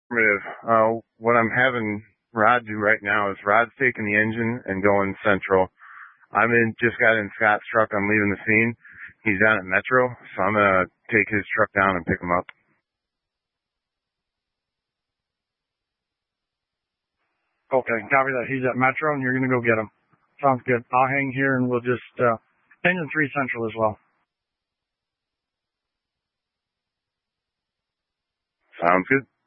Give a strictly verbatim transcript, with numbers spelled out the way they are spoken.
Affirmative. Uh, what I'm having Rod do right now is Rod's taking the engine and going central. I'm in, just got in Scott's truck. I'm leaving the scene. He's down at Metro, so I'm going to take his truck down and pick him up. Okay, copy that. He's at Metro, and you're going to go get him. Sounds good. I'll hang here, and we'll just, uh, engine three central as well. Sounds good.